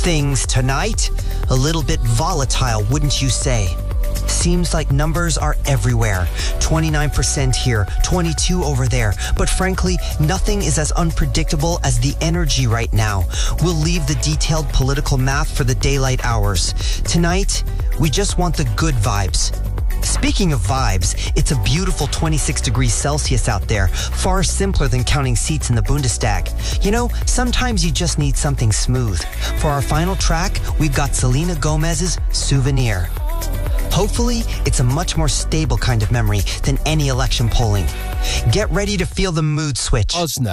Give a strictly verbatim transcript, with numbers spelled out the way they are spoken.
Things tonight, a little bit volatile, wouldn't you say? Seems like numbers are everywhere. twenty-nine percent here, twenty-two over there. But frankly, nothing is as unpredictable as the energy right now. We'll leave the detailed political math for the daylight hours. Tonight, we just want the good vibes. Speaking of vibes, it's a beautiful twenty-six degrees Celsius out there, far simpler than counting seats in the Bundestag. You know, sometimes you just need something smooth. For our final track, we've got Selena Gomez's Souvenir. Hopefully, it's a much more stable kind of memory than any election polling. Get ready to feel the mood switch.